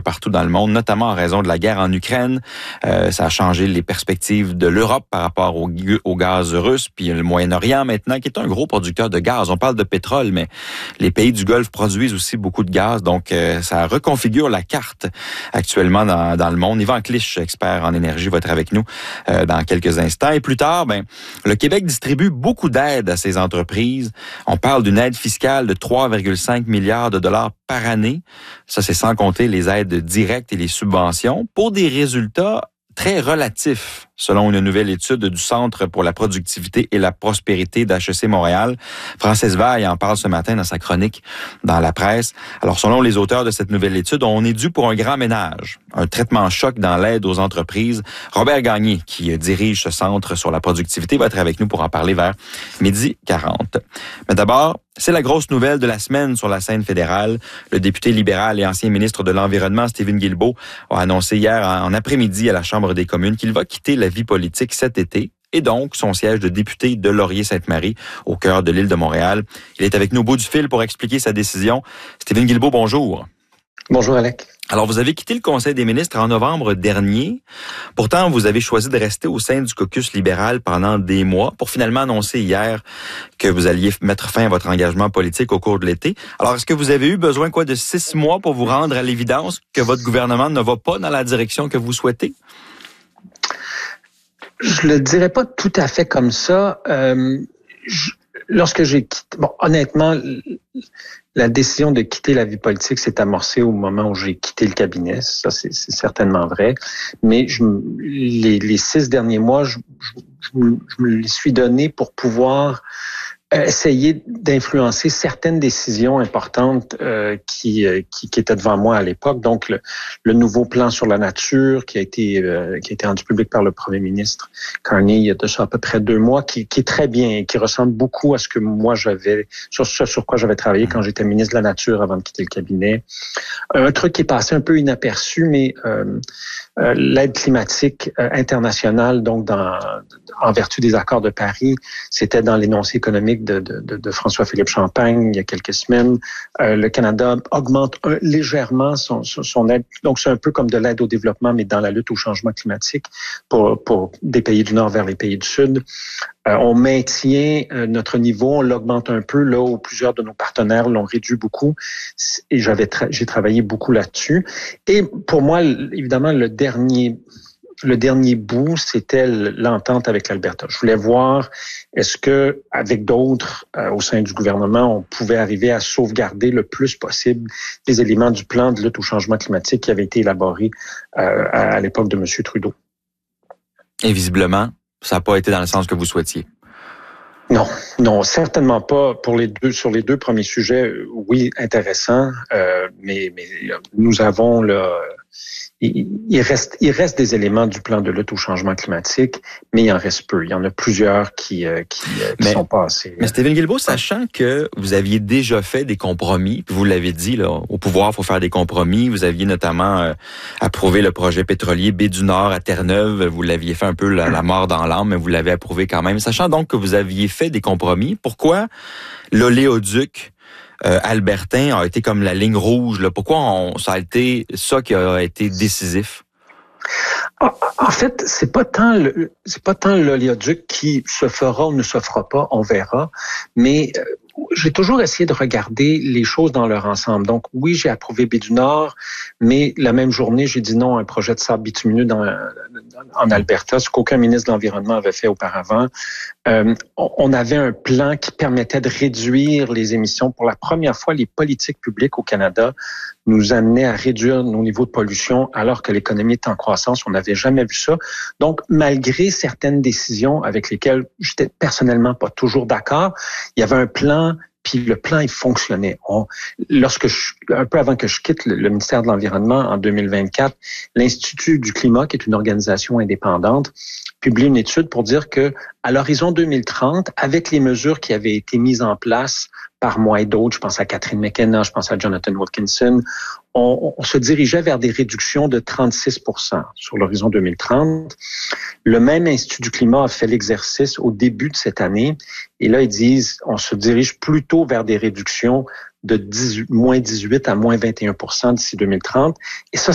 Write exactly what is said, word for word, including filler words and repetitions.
partout dans le monde, notamment en raison de la guerre en Ukraine. Euh, ça a changé les perspectives de l'Europe par rapport au, au gaz russe, puis le Moyen-Orient maintenant, qui est un gros producteur de gaz. On parle de pétrole, mais les pays du Golfe produisent aussi beaucoup de gaz, donc euh, ça reconfigure la carte actuellement dans, dans le monde. Yvan Clich, expert en énergie, va être avec nous euh, dans quelques instants. Et plus tard, ben, le Québec distribue beaucoup d'aides à ses entreprises. On parle d'une aide fiscale de trois virgule cinq milliards de dollars par année. Ça, c'est sans compter les aides directes et les subventions, pour des résultats très relatifs, selon une nouvelle étude du Centre pour la productivité et la prospérité d'H E C Montréal. Francis Vaille en parle ce matin dans sa chronique dans la presse. Alors, selon les auteurs de cette nouvelle étude, on est dû pour un grand ménage, un traitement choc dans l'aide aux entreprises. Robert Gagné, qui dirige ce Centre sur la productivité, va être avec nous pour en parler vers midi quarante. Mais d'abord, c'est la grosse nouvelle de la semaine sur la scène fédérale. Le député libéral et ancien ministre de l'Environnement, Stephen Guilbeault, a annoncé hier en après-midi à la Chambre des communes qu'il va quitter la vie politique cet été et donc son siège de député de Laurier-Sainte-Marie au cœur de l'île de Montréal. Il est avec nous au bout du fil pour expliquer sa décision. Stephen Guilbeault, bonjour. Bonjour, Alec. Alors, vous avez quitté le Conseil des ministres en novembre dernier. Pourtant, vous avez choisi de rester au sein du caucus libéral pendant des mois pour finalement annoncer hier que vous alliez mettre fin à votre engagement politique au cours de l'été. Alors, est-ce que vous avez eu besoin quoi de six mois pour vous rendre à l'évidence que votre gouvernement ne va pas dans la direction que vous souhaitez? Je le dirais pas tout à fait comme ça. Euh, je, lorsque j'ai quitté... Bon, honnêtement... La décision de quitter la vie politique s'est amorcée au moment où j'ai quitté le cabinet. Ça, c'est, c'est certainement vrai. Mais je, les, les six derniers mois, je, je, je, me, je me les suis donnés pour pouvoir essayer d'influencer certaines décisions importantes euh, qui, qui qui étaient devant moi à l'époque. Donc le, le nouveau plan sur la nature qui a été euh, qui a été rendu public par le premier ministre Carney il y a de ça à peu près deux mois, qui qui est très bien, qui ressemble beaucoup à ce que moi j'avais sur ce sur quoi j'avais travaillé quand j'étais ministre de la Nature avant de quitter le cabinet. Un truc qui est passé un peu inaperçu, mais euh, euh, l'aide climatique euh, internationale, donc dans en vertu des accords de Paris, c'était dans l'énoncé économique de, de, de, de François-Philippe Champagne il y a quelques semaines. Euh, le Canada augmente un, légèrement son, son, son aide. Donc, c'est un peu comme de l'aide au développement, mais dans la lutte au changement climatique pour, pour des pays du Nord vers les pays du Sud. Euh, on maintient euh, notre niveau, on l'augmente un peu là où plusieurs de nos partenaires l'ont réduit beaucoup. Et j'avais tra- j'ai travaillé beaucoup là-dessus. Et pour moi, évidemment, le dernier... Le dernier bout, c'était l'entente avec l'Alberta. Je voulais voir, est-ce que, avec d'autres euh, au sein du gouvernement, on pouvait arriver à sauvegarder le plus possible les éléments du plan de lutte au changement climatique qui avait été élaboré euh, à, à l'époque de M. Trudeau. Et visiblement, ça n'a pas été dans le sens que vous souhaitiez. Non, non, certainement pas pour les deux sur les deux premiers sujets. Oui, intéressant, euh, mais mais nous avons là. Il reste, il reste des éléments du plan de lutte au changement climatique, mais il en reste peu. Il y en a plusieurs qui, qui, qui mais, sont passés. Mais Stephen Guilbeault, sachant que vous aviez déjà fait des compromis, puis vous l'avez dit, là, au pouvoir, il faut faire des compromis. Vous aviez notamment euh, approuvé le projet pétrolier Baie du Nord à Terre-Neuve. Vous l'aviez fait un peu la, la mort dans l'âme, mais vous l'avez approuvé quand même. Sachant donc que vous aviez fait des compromis, pourquoi l'oléoduc Euh, albertain a été comme la ligne rouge, là? Pourquoi on, ça a été ça qui a été décisif? En fait, c'est pas tant le, c'est pas tant l'oléoduc qui se fera ou ne se fera pas, on verra, mais euh, j'ai toujours essayé de regarder les choses dans leur ensemble. Donc oui, j'ai approuvé Baie du Nord, mais la même journée, j'ai dit non à un projet de sable bitumineux dans, en Alberta, ce qu'aucun ministre de l'Environnement avait fait auparavant. Euh, on avait un plan qui permettait de réduire les émissions. Pour la première fois, les politiques publiques au Canada nous amenaient à réduire nos niveaux de pollution alors que l'économie est en croissance. On n'avait jamais vu ça. Donc, malgré certaines décisions avec lesquelles j'étais personnellement pas toujours d'accord, il y avait un plan. Puis le plan, il fonctionnait. On, lorsque je, un peu avant que je quitte le, le ministère de l'Environnement en deux mille vingt-quatre, l'Institut du climat, qui est une organisation indépendante, publie une étude pour dire que à l'horizon deux mille trente, avec les mesures qui avaient été mises en place par moi et d'autres, je pense à Catherine McKenna, je pense à Jonathan Wilkinson, on, on se dirigeait vers des réductions de trente-six pour cent sur l'horizon deux mille trente. Le même Institut du climat a fait l'exercice au début de cette année et là, ils disent on se dirige plutôt vers des réductions de dix-huit, moins dix-huit à moins vingt et un pour cent d'ici deux mille trente. Et ça,